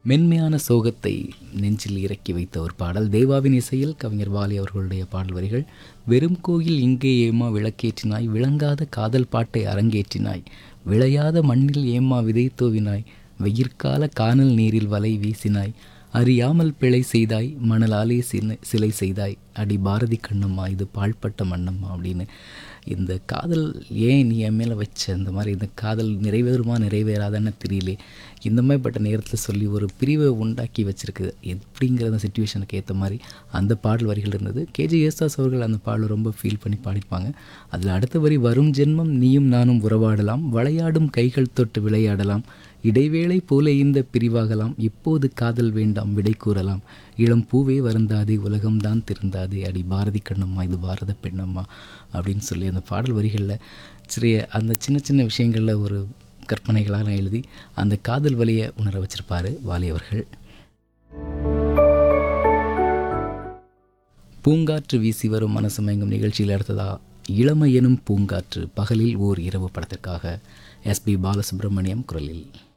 மென்மையான சோகத்தை நெஞ்சில் இறக்கி வைத்த ஒரு பாடல். தேவாவின் இசையில் கவிஞர் வாலி அவர்களுடைய பாடல் வரிகள். வெறும் கோயில் இங்கே ஏமா விளக்கேற்றினாய், விளங்காத காதல் பாட்டை அரங்கேற்றினாய், விளையாத மண்ணில் ஏமா விதை தூவினாய், வெயிற்கால கானல் நீரில் வலை வீசினாய், அறியாமல் பிழை செய்தாய், மணலாலே சிலை செய்தாய், அடி பாரதி கண்ணம்மா இது பாழ்பட்ட மண்ணம்மா அப்படின்னு இந்த காதல் ஏன் நீ என் மேலே வச்ச இந்த மாதிரி இந்த காதல் நிறைவேறுமா நிறைவேறாதான்னு தெரியலே இந்த மாதிரிப்பட்ட நேரத்தில் சொல்லி ஒரு பிரிவை உண்டாக்கி வச்சுருக்குது. எப்படிங்கிற அந்த சுச்சுவேஷனுக்கு ஏற்ற மாதிரி அந்த பாடல் வரிகள் இருந்தது. கேஜே யேசுதாஸ் அவர்கள் அந்த பாடலை ரொம்ப ஃபீல் பண்ணி பாடிப்பாங்க. அதில் அடுத்த வரி, வரும் ஜென்மம் நீயும் நானும் உறவாடலாம், விளையாடும் கைகள் தொட்டு விளையாடலாம், இடைவேளை போல இந்த பிரிவாகலாம், இப்போது காதல் வேண்டாம் விடை கூறலாம், இளம் பூவே வருந்தாதே உலகம்தான் திருந்தாதே, அடி பாரதி கண்ணம்மா இது பாரத பெண்ணம்மா அப்படின்னு சொல்லி அந்த பாடல் வரிகளில் சிறிய அந்த சின்ன சின்ன விஷயங்களில் ஒரு கற்பனைகளாக எழுதி அந்த காதல் வலியை உணர வச்சிருப்பார் வாலி அவர்கள். பூங்காற்று வீசி வரும் மனசு மயங்கும் நிகழ்ச்சியில் அடுத்ததா இளமை எனும் பூங்காற்று பகலில் ஓர் இரவு படத்திற்காக எஸ்பி பாலசுப்ரமணியம் குரலில்.